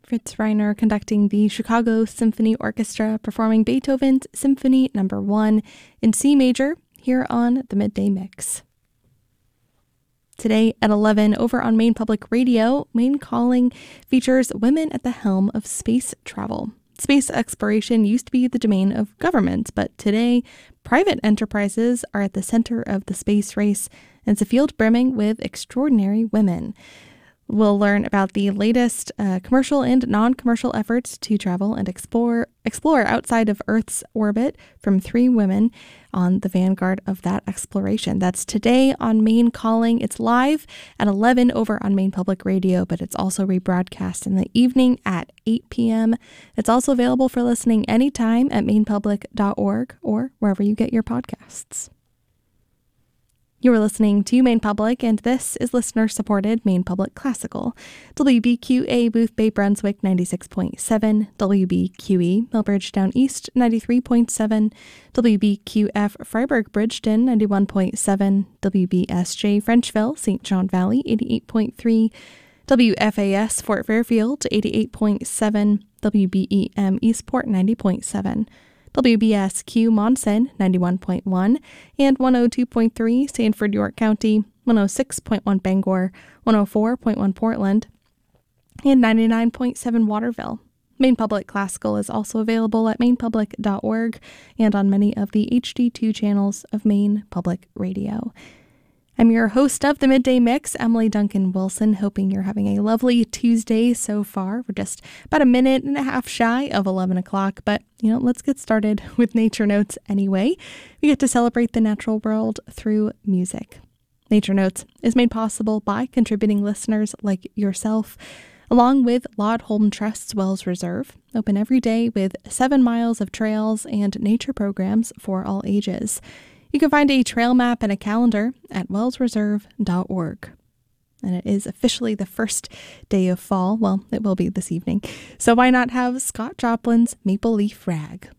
Fritz Reiner conducting the Chicago Symphony Orchestra, performing Beethoven's Symphony No. 1 in C major here on the Midday Mix. Today at 11 over on Maine Public Radio, Maine Calling features women at the helm of space travel. Space exploration used to be the domain of government, but today, private enterprises are at the center of the space race, and it's a field brimming with extraordinary women. We'll learn about the latest commercial and non-commercial efforts to travel and explore outside of Earth's orbit from 3 women on the vanguard of that exploration. That's today on Maine Calling. It's live at 11 over on Maine Public Radio, but it's also rebroadcast in the evening at 8 p.m. It's also available for listening anytime at mainepublic.org or wherever you get your podcasts. You are listening to Maine Public, and this is listener-supported Maine Public Classical. WBQA Booth Bay Brunswick 96.7, WBQE Millbridge Down East 93.7, WBQF Freiburg Bridgeton 91.7, WBSJ Frenchville St. John Valley 88.3, WFAS Fort Fairfield 88.7, WBEM Eastport 90.7. WBSQ Monson 91.1 and 102.3 Sanford, York County, 106.1 Bangor, 104.1 Portland, and 99.7 Waterville. Maine Public Classical is also available at mainepublic.org and on many of the HD2 channels of Maine Public Radio. I'm your host of the Midday Mix, Emily Duncan Wilson, hoping you're having a lovely Tuesday so far. We're just about a minute and a half shy of 11 o'clock, but, let's get started with Nature Notes anyway. We get to celebrate the natural world through music. Nature Notes is made possible by contributing listeners like yourself, along with Laud Holm Trust's Wells Reserve, open every day with 7 miles of trails and nature programs for all ages. You can find a trail map and a calendar at wellsreserve.org. And it is officially the first day of fall. Well, it will be this evening. So why not have Scott Joplin's Maple Leaf Rag?